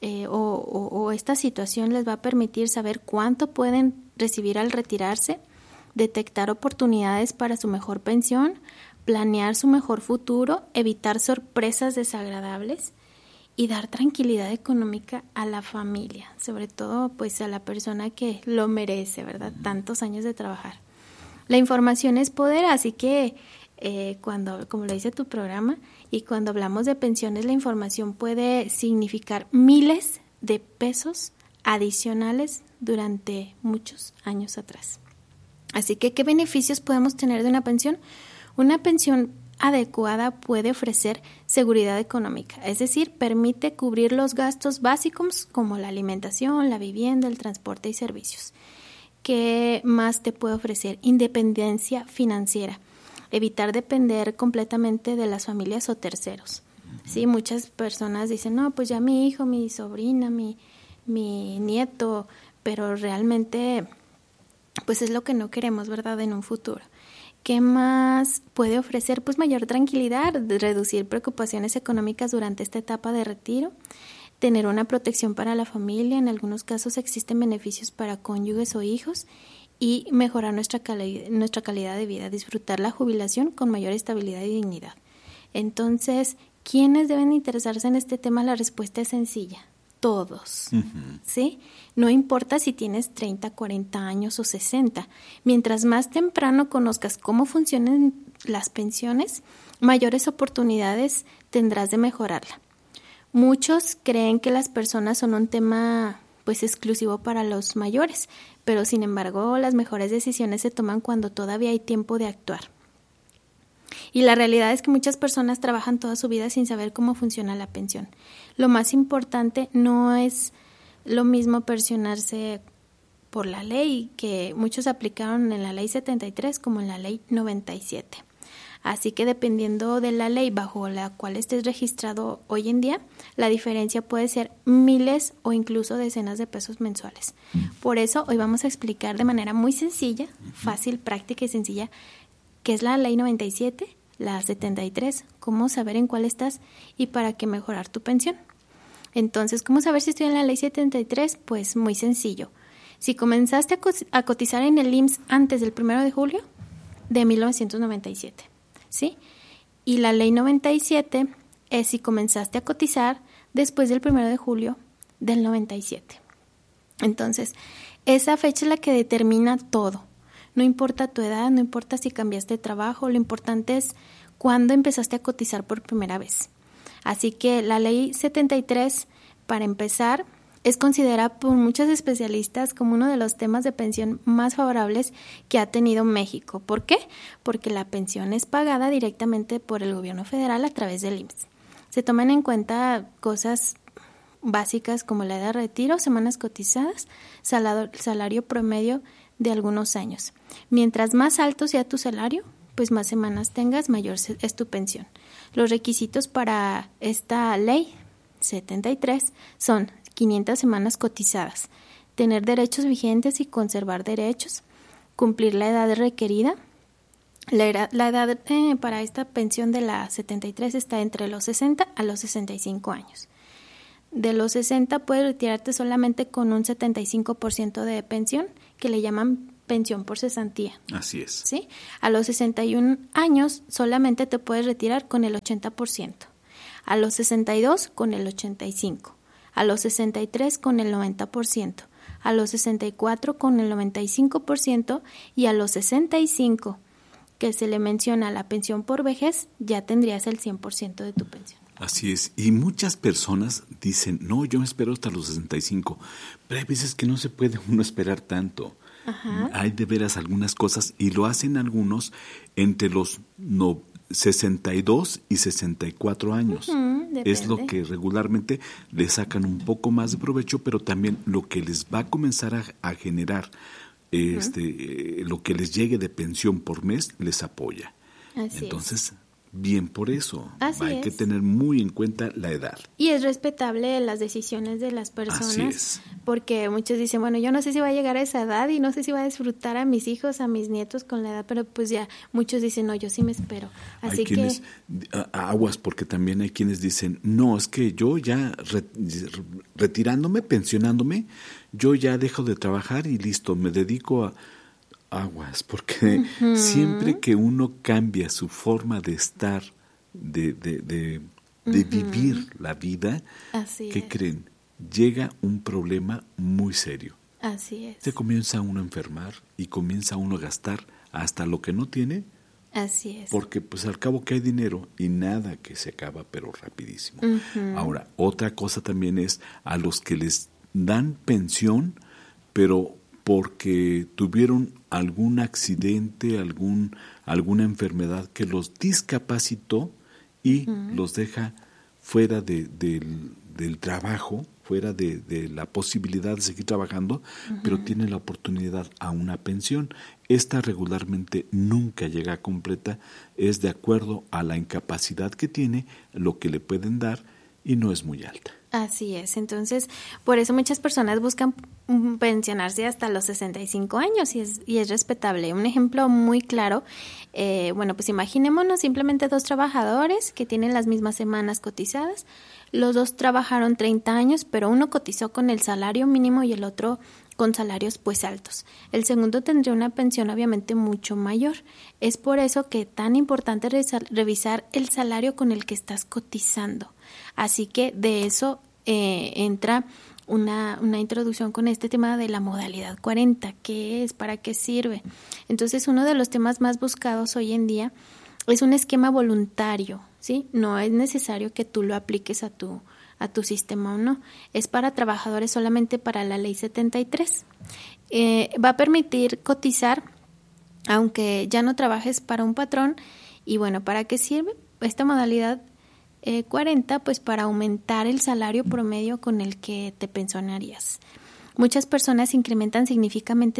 o esta situación les va a permitir saber cuánto pueden recibir al retirarse, detectar oportunidades para su mejor pensión, planear su mejor futuro, evitar sorpresas desagradables y dar tranquilidad económica a la familia, sobre todo pues a la persona que lo merece, ¿verdad? Tantos años de trabajar. La información es poder, así que cuando, como lo dice tu programa, y cuando hablamos de pensiones, la información puede significar miles de pesos adicionales durante muchos años atrás. Así que, ¿qué beneficios podemos tener de una pensión? Una pensión adecuada puede ofrecer seguridad económica, es decir, permite cubrir los gastos básicos como la alimentación, la vivienda, el transporte y servicios. ¿Qué más te puede ofrecer? Independencia financiera, evitar depender completamente de las familias o terceros. Sí, muchas personas dicen, no, pues ya mi hijo, mi sobrina, mi nieto, pero realmente pues es lo que no queremos, ¿verdad?, en un futuro. ¿Qué más puede ofrecer? Pues mayor tranquilidad, reducir preocupaciones económicas durante esta etapa de retiro, tener una protección para la familia, en algunos casos existen beneficios para cónyuges o hijos, y mejorar nuestra calidad de vida, disfrutar la jubilación con mayor estabilidad y dignidad. Entonces, ¿quiénes deben interesarse en este tema? La respuesta es sencilla. Todos, ¿sí? No importa si tienes 30, 40 años o 60. Mientras más temprano conozcas cómo funcionan las pensiones, mayores oportunidades tendrás de mejorarla. Muchos creen que las personas son un tema pues exclusivo para los mayores, pero sin embargo las mejores decisiones se toman cuando todavía hay tiempo de actuar. Y la realidad es que muchas personas trabajan toda su vida sin saber cómo funciona la pensión. Lo más importante no es lo mismo pensionarse por la ley, que muchos aplicaron en la ley 73 como en la ley 97. Así que dependiendo de la ley bajo la cual estés registrado hoy en día, la diferencia puede ser miles o incluso decenas de pesos mensuales. Por eso hoy vamos a explicar de manera muy sencilla, fácil, práctica y sencilla, qué es la ley 97, la 73, cómo saber en cuál estás y para qué mejorar tu pensión. Entonces, ¿cómo saber si estoy en la ley 73? Pues muy sencillo. Si comenzaste a cotizar en el IMSS antes del 1 de julio de 1997, ¿sí? Y la ley 97 es si comenzaste a cotizar después del 1 de julio del 97. Entonces, esa fecha es la que determina todo. No importa tu edad, no importa si cambiaste de trabajo, lo importante es cuándo empezaste a cotizar por primera vez. Así que la ley 73, para empezar, es considerada por muchos especialistas como uno de los temas de pensión más favorables que ha tenido México. ¿Por qué? Porque la pensión es pagada directamente por el gobierno federal a través del IMSS. Se toman en cuenta cosas básicas como la edad de retiro, semanas cotizadas, salario promedio de algunos años. Mientras más alto sea tu salario, pues más semanas tengas, mayor es tu pensión. Los requisitos para esta ley 73 son 500 semanas cotizadas, tener derechos vigentes y conservar derechos, cumplir la edad requerida. La edad para esta pensión de la 73 está entre los 60 a los 65 años. De los 60 puedes retirarte solamente con un 75% de pensión, que le llaman pensión por cesantía.
Así es.
¿Sí? A los 61 años solamente te puedes retirar con el 80%. A los 62 con el 85%. A los 63 con el 90%. A los 64 con el 95%. Y a los 65, que se le menciona la pensión por vejez, ya tendrías el 100% de tu pensión.
Así es, y muchas personas dicen, no, yo me espero hasta los 65, pero hay veces que no se puede uno esperar tanto. Ajá. Hay de veras algunas cosas, y lo hacen algunos entre los 62 y 64 años. es lo que regularmente le sacan un poco más de provecho, pero también lo que les va a comenzar a generar, lo que les llegue de pensión por mes, les apoya. Entonces, bien por eso. Hay que tener muy en cuenta la edad.
Y es respetable las decisiones de las personas, porque muchos dicen, bueno, yo no sé si va a llegar a esa edad y no sé si va a disfrutar a mis hijos, a mis nietos con la edad, pero pues ya muchos dicen, no, yo sí me espero. Así
hay quienes, aguas, porque también hay quienes dicen, no, es que yo ya retirándome, pensionándome, yo ya dejo de trabajar y listo, me dedico a... Aguas, porque siempre que uno cambia su forma de estar, de vivir la vida, ¿qué creen? Llega un problema muy serio.
Así es.
Se comienza uno a enfermar y comienza uno a gastar hasta lo que no tiene.
Así es.
Porque pues al cabo que hay dinero y nada que se acaba, pero rapidísimo. Ahora, otra cosa también es a los que les dan pensión, pero porque tuvieron algún accidente, alguna enfermedad que los discapacitó y los deja fuera del trabajo, fuera de la posibilidad de seguir trabajando, pero tienen la oportunidad a una pensión. Esta regularmente nunca llega completa, es de acuerdo a la incapacidad que tiene, lo que le pueden dar, y no es muy alta.
Así es, entonces por eso muchas personas buscan pensionarse hasta los 65 años y es respetable. Un ejemplo muy claro, pues imaginémonos simplemente 2 trabajadores que tienen las mismas semanas cotizadas. Los 2 trabajaron 30 años, pero uno cotizó con el salario mínimo y el otro con salarios pues altos. El segundo tendría una pensión obviamente mucho mayor. Es por eso que tan importante revisar el salario con el que estás cotizando. Así que de eso entra una introducción con este tema de la modalidad 40. ¿Qué es? ¿Para qué sirve? Entonces, uno de los temas más buscados hoy en día es un esquema voluntario, ¿sí? No es necesario que tú lo apliques a tu sistema o no. Es para trabajadores solamente para la Ley 73. Va a permitir cotizar aunque ya no trabajes para un patrón. Y bueno, ¿para qué sirve esta modalidad 40? Pues para aumentar el salario promedio con el que te pensionarías. Muchas personas incrementan significativamente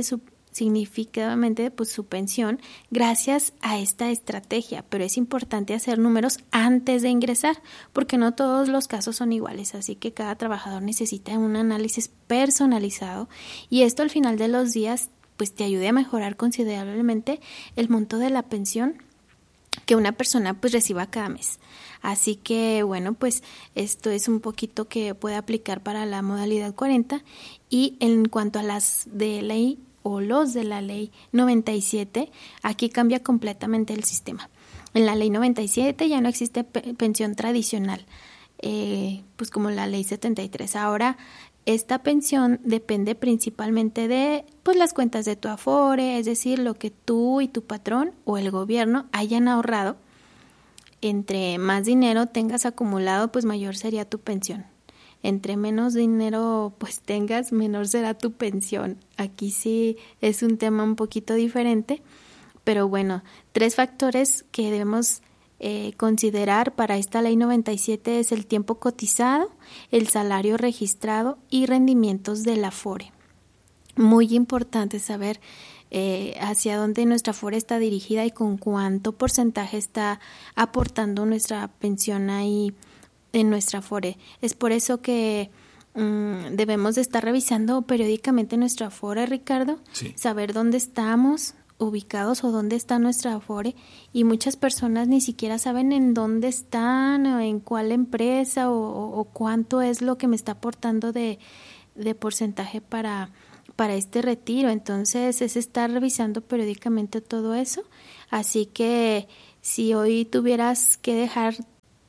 pues, su pensión gracias a esta estrategia, pero es importante hacer números antes de ingresar, porque no todos los casos son iguales, así que cada trabajador necesita un análisis personalizado y esto al final de los días pues te ayude a mejorar considerablemente el monto de la pensión que una persona pues reciba cada mes. Así que bueno, pues esto es un poquito que puede aplicar para la modalidad 40 y en cuanto a las de ley o los de la ley 97, aquí cambia completamente el sistema. En la ley 97 ya no existe pensión tradicional, pues como la ley 73. Ahora esta pensión depende principalmente de pues las cuentas de tu Afore, es decir, lo que tú y tu patrón o el gobierno hayan ahorrado. Entre más dinero tengas acumulado, pues mayor sería tu pensión. Entre menos dinero pues tengas, menor será tu pensión. Aquí sí es un tema un poquito diferente, pero bueno, 3 factores que debemos considerar para esta ley 97 es el tiempo cotizado, el salario registrado y rendimientos del Afore. Muy importante saber hacia dónde nuestra Afore está dirigida y con cuánto porcentaje está aportando nuestra pensión ahí en nuestra Afore. Es por eso que debemos de estar revisando periódicamente nuestra Afore, Ricardo, saber dónde estamos ubicados o dónde está nuestra Afore, y muchas personas ni siquiera saben en dónde están o en cuál empresa o cuánto es lo que me está aportando de porcentaje para este retiro. Entonces es estar revisando periódicamente todo eso. Así que si hoy tuvieras que dejar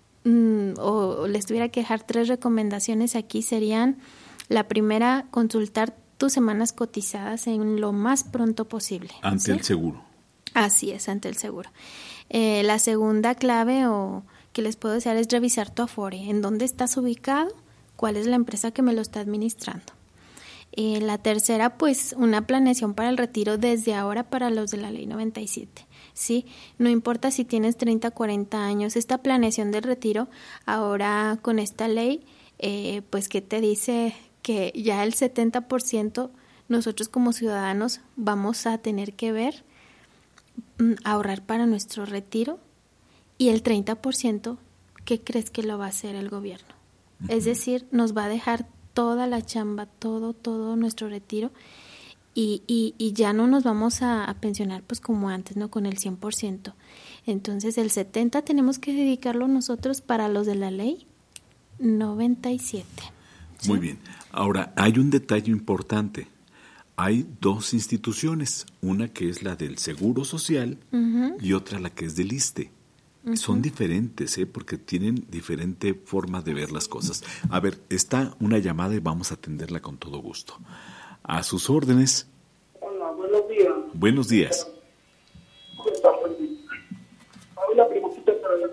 o les tuviera que dejar 3 recomendaciones aquí, serían: la primera, consultar tus semanas cotizadas en lo más pronto posible.
Ante el seguro.
Así es, ante el seguro. La segunda clave o que les puedo decir es revisar tu Afore. ¿En dónde estás ubicado? ¿Cuál es la empresa que me lo está administrando? La tercera, pues una planeación para el retiro desde ahora para los de la ley 97. ¿Sí? No importa si tienes 30, 40 años, esta planeación del retiro, ahora con esta ley, pues que te dice que ya el 70% nosotros como ciudadanos vamos a tener que ver, ahorrar para nuestro retiro, y el 30%, ¿qué crees que lo va a hacer el gobierno? Uh-huh. Es decir, nos va a dejar toda la chamba, todo nuestro retiro, y ya no nos vamos a pensionar pues como antes, ¿no? Con el 100%. Entonces el 70% tenemos que dedicarlo nosotros para los de la ley 97. ¿Sí?
Muy bien. Ahora, hay un detalle importante. Hay dos instituciones, una que es la del Seguro Social y otra la que es del ISSSTE. Son diferentes, porque tienen diferente forma de ver las cosas. A ver, está una llamada y vamos a atenderla con todo gusto. A sus órdenes.
Hola, buenos días.
Buenos días.
¿Cómo está? Hay una preguntita para la...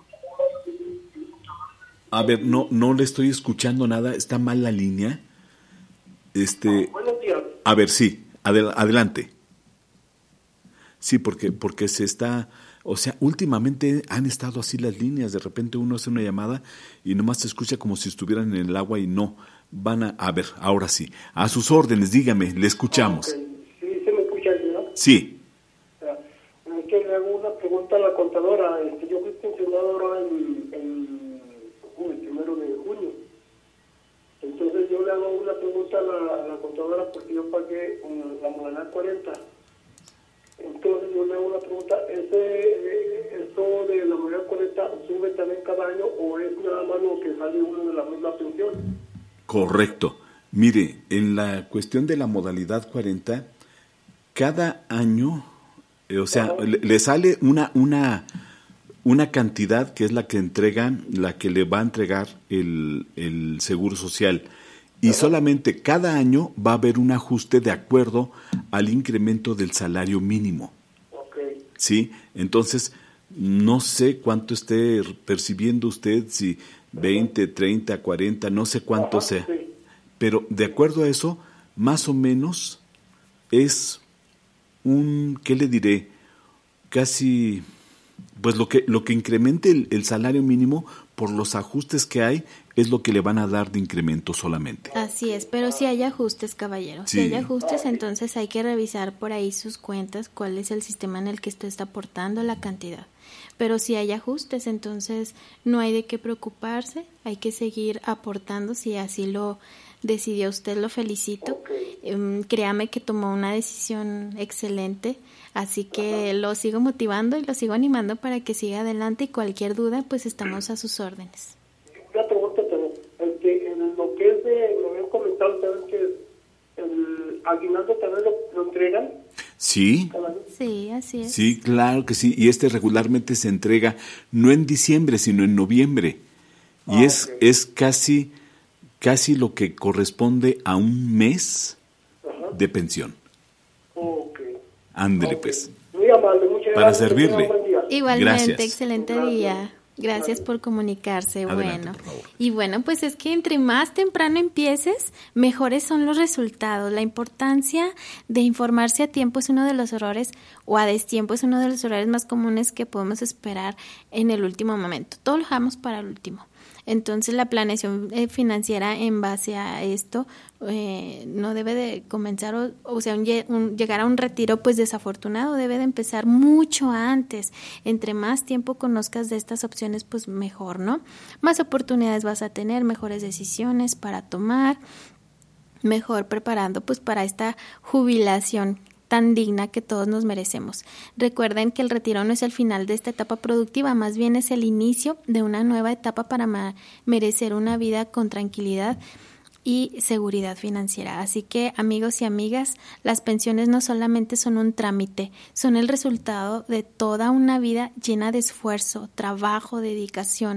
A ver, no le estoy escuchando nada, está mal la línea.
Buenos días.
A ver, sí, adelante. Sí, porque se está... O sea, últimamente han estado así las líneas, de repente uno hace una llamada y nomás se escucha como si estuvieran en el agua y no. A ver, ahora sí. A sus órdenes, dígame, le escuchamos.
Okay. ¿Sí se me escucha, no?
Sí.
Es que le hago una pregunta a la contadora. Yo fui pensionado ahora el 1 de junio. Entonces yo le hago una pregunta a la contadora porque yo pagué la modalidad 40. Entonces yo le hago una pregunta, ¿esto de la modalidad 40 sube también cada año o es nada más lo que sale uno de la misma pensión?
Correcto. Mire, en la cuestión de la modalidad 40, cada año, le sale una cantidad que es la que le va a entregar el Seguro Social. Y solamente cada año va a haber un ajuste de acuerdo al incremento del salario mínimo.
Okay.
¿Sí? Entonces, no sé cuánto esté percibiendo usted, si 20, 30, 40, no sé cuánto sea.
Sí.
Pero de acuerdo a eso, más o menos es ¿qué le diré? Casi, pues lo que incremente el salario mínimo por los ajustes que hay, es lo que le van a dar de incremento solamente.
Así es, pero si hay ajustes, caballero. Sí. Si hay ajustes, entonces hay que revisar por ahí sus cuentas, cuál es el sistema en el que usted está aportando la cantidad. Pero si hay ajustes, entonces no hay de qué preocuparse, hay que seguir aportando, si así lo decidió usted, lo felicito. Créame que tomó una decisión excelente, así que lo sigo motivando y lo sigo animando para que siga adelante, y cualquier duda, pues estamos a sus órdenes.
Una pregunta también, en lo que es me habían comentado también que el aguinaldo también lo entregan.
Sí.
Sí, así es.
Sí, claro que sí, y regularmente se entrega no en diciembre, sino en noviembre, y es casi lo que corresponde a un mes de pensión. Ándele, pues.
Muy amable, muchas gracias.
Para servirle.
Igualmente,
gracias.
Excelente día. Gracias por comunicarse.
Adelante,
bueno,
por favor.
Y bueno, pues es que entre más temprano empieces, mejores son los resultados. La importancia de informarse a tiempo es uno de los errores, o a destiempo es uno de los errores más comunes que podemos esperar en el último momento. Todo lo dejamos para el último. Entonces la planeación financiera en base a esto no debe de comenzar, llegar a un retiro pues desafortunado, debe de empezar mucho antes. Entre más tiempo conozcas de estas opciones, pues mejor, ¿no? Más oportunidades vas a tener, mejores decisiones para tomar, mejor preparando pues para esta jubilación tan digna que todos nos merecemos. Recuerden que el retiro no es el final de esta etapa productiva, más bien es el inicio de una nueva etapa para merecer una vida con tranquilidad y seguridad financiera. Así que, amigos y amigas, las pensiones no solamente son un trámite, son el resultado de toda una vida llena de esfuerzo, trabajo, dedicación,